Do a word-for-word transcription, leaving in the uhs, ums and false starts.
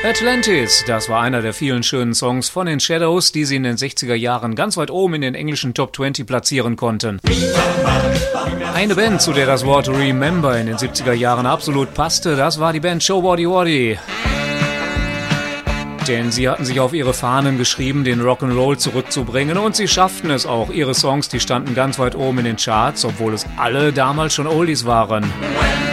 Atlantis, das war einer der vielen schönen Songs von den Shadows, die sie in den sechziger Jahren ganz weit oben in den englischen Top zwanzig platzieren konnten. Eine Band, zu der das Wort Remember in den siebziger Jahren absolut passte, das war die Band Show Waddy Waddy. Denn sie hatten sich auf ihre Fahnen geschrieben, den Rock'n'Roll zurückzubringen, und sie schafften es auch. Ihre Songs, die standen ganz weit oben in den Charts, obwohl es alle damals schon Oldies waren.